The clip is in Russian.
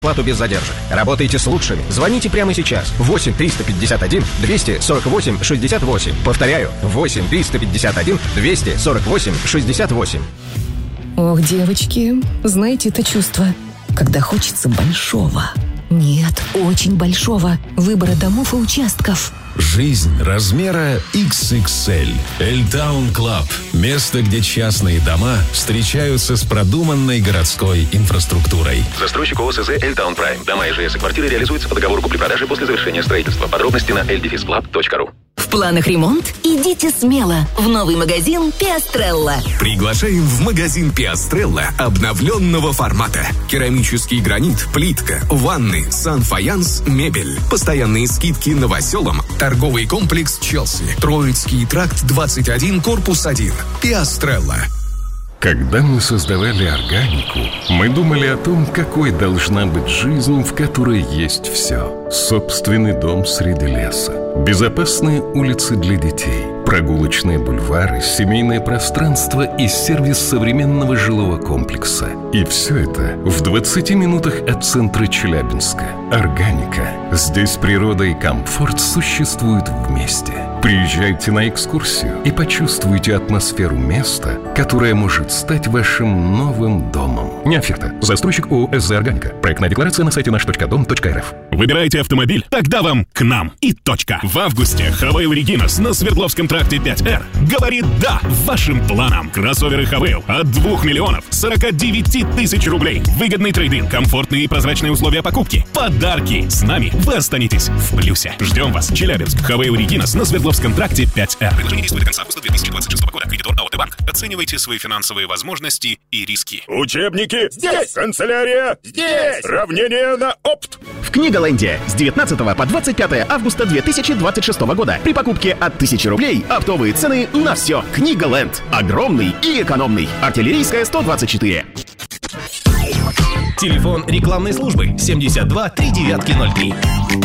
Плату без задержек. Работайте с лучшими. Звоните прямо сейчас. 8 351 248 68. Повторяю, 8 351 248 68. Ох, девочки, знаете это чувство, когда хочется большого. Нет, очень большого выбора домов и участков. Жизнь размера XXL. Эльтаун Клаб. Место, где частные дома встречаются с продуманной городской инфраструктурой. Застройщик ОСЗ Эльтаун Прайм. Дома, ИЖС и квартиры реализуются по договору купли-продажи после завершения строительства. Подробности на ldefisclub.ru. В планах ремонт? Идите смело в новый магазин Пиастрелла. Приглашаем в магазин Пиастрелла обновленного формата. Керамический гранит, плитка, ванны, санфаянс, мебель. Постоянные скидки новоселам. Торговый комплекс «Челси». Троицкий тракт 21, корпус 1. Пиастрелла. Когда мы создавали органику, мы думали о том, какой должна быть жизнь, в которой есть все. Собственный дом среди леса, безопасные улицы для детей, прогулочные бульвары, семейное пространство и сервис современного жилого комплекса. И все это в 20 минутах от центра Челябинска. Органика. Здесь природа и комфорт существуют вместе. Приезжайте на экскурсию и почувствуйте атмосферу места, которое может стать вашим новым домом. Неоферта. Застройщик ООО «СЗ Органика». Проектная декларация на сайте наш.дом.рф. Выбираете автомобиль? Тогда вам к нам и точка. В августе Хавейл Регинас на Свердловском тракте 5Р говорит «да» вашим планам. Кроссоверы Хавейл от 2 миллионов 49 тысяч рублей. Выгодный трейд-ин, комфортные и прозрачные условия покупки. Подарки. С нами вы останетесь в плюсе. Ждем вас. Челябинск. Хавейл Регинас на Свердловском тракте 5Р. Предложение действует до конца августа 2026 года. Кредитор АОТ Банк. Оценивайте свои финансовые возможности и риски. Учебники здесь! Канцелярия здесь! Равнение на опт! В Книголэнде с 19 по 25 августа 2026 года. При покупке от 1000 рублей оптовые цены на все. Книголэнд. Огромный и экономный. Артиллерийская 124. Телефон рекламной службы 72 3903.